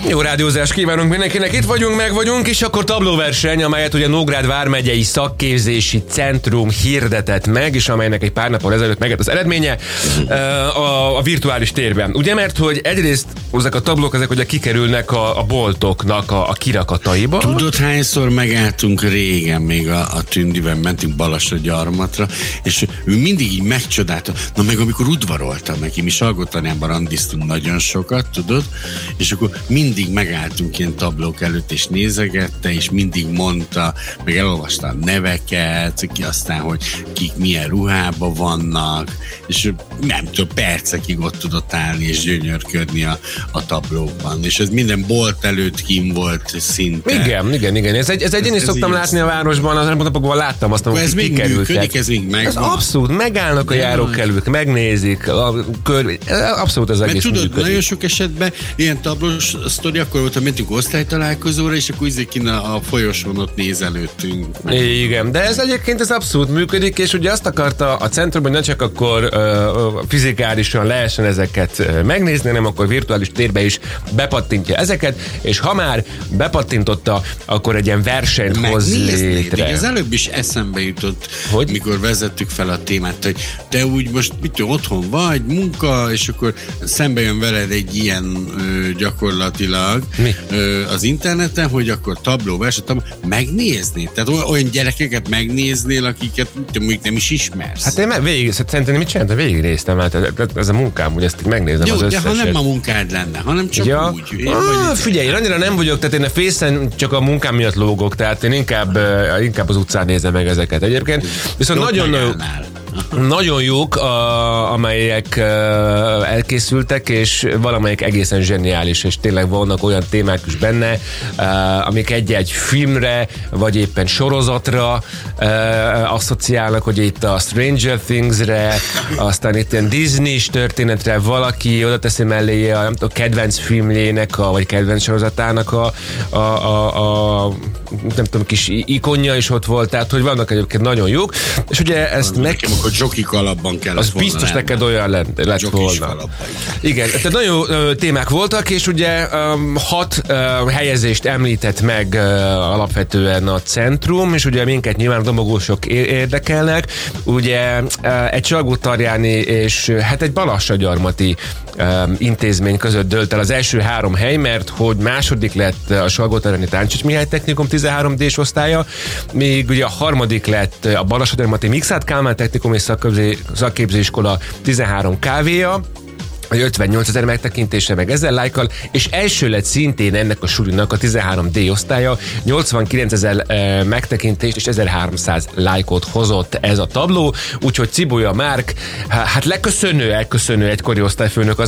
Jó rádiózást kívánunk mindenkinek, itt vagyunk, és akkor tablóverseny, amelyet ugye Nógrád vármegyei szakképzési centrum hirdetett meg, és amelynek egy pár nappal ezelőtt megjött az eredménye a virtuális térben. Ugye, mert hogy egyrészt ezek a tablók, ezek ugye kikerülnek a boltoknak a kirakataiba. Tudod, hányszor megálltunk régen, még a Tündiben mentünk Balassagyarmatra, és ő mindig így megcsodálta. Na meg amikor udvaroltam neki, mi Salgótarjánban randiztunk nagyon sokat, tudod, és akkor mindig megálltunk ilyen tablók előtt, és nézegette, és mindig mondta, meg elolvasta a neveket, aztán, hogy kik milyen ruhában vannak, és nem tudom, percekig ott tudott állni és gyönyörködni a tablókban. És ez minden bolt előtt kim volt szinte. Igen. Ez én is szoktam látni a városban, az napokban láttam azt, hogy kikerültek. Ez még megvan. Abszolút, megállnak a járókelők, megnézik, abszolút az egész tudod, működik. nagyon sok esetben ilyen tablós sztori, akkor volt, mentünk osztálytalálkozóra, és akkor izékin a folyosón ott nézelődtünk. Igen, de ez egyébként abszolút működik, és ugye azt akarta a centrum, hogy ne csak akkor fizikálisan lehessen ezeket megnézni, hanem akkor virtuális térbe is bepattintja ezeket, és ha már bepattintotta, akkor egy ilyen versenyt hoz létre. Ez előbb is eszembe jutott, hogy? Mikor vezettük fel a témát, hogy te úgy most otthon vagy, munka, és akkor szembe jön veled egy ilyen gyakorlatilag az interneten, hogy akkor tablóverseny, megnézni. Tehát olyan gyerekeket megnéznél, akiket nem is ismersz. Hát én szerintem mit csináltam? Végignéztem, hát ez a munkám, hogy ezt megnézem. Jó, az de összeset. Ha nem a munkád lenne, hanem csak úgy. Figyelj, annyira nem vagyok, tehát én a Face-en csak a munkám miatt lógok, tehát én inkább az utcán nézem meg ezeket egyébként. Viszont nagyon jók, amelyek elkészültek, és valamelyik egészen zseniális, és tényleg vannak olyan témák is benne, amik egy-egy filmre, vagy éppen sorozatra asszociálnak, hogy itt a Stranger Things-re, aztán itt ilyen Disney-s történetre valaki oda teszi mellé a kedvenc filmjének, vagy kedvenc sorozatának a nem tudom, kis ikonja is ott volt, tehát hogy vannak egyébként nagyon jók, és ugye ezt nekem akkor Joki kalapban kellett az volna. Biztos neked olyan lett volna. Igen, tehát nagyon jó témák voltak, és ugye 6 helyezést említett meg alapvetően a centrum, és ugye minket nyilván a domogósok érdekelnek. Ugye egy Salgótarjáni és hát egy Balassagyarmati intézmény között dőlt el az első 3 hely, mert hogy második lett a Salgótarjáni Táncsics Mihály Technikum 13D-s osztálya, még ugye a harmadik lett a Balassagyarmati Mikszáth Kálmán Technikum és Szakképzőiskola 13 kávéja, 58 000 megtekintése meg 1000 lájkkal, és első lett szintén ennek a sulinak a 13D osztálya, 89 000 megtekintést és 1300 lájkot hozott ez a tabló, úgyhogy Cibolya Márk, hát elköszönő egykori osztályfőnök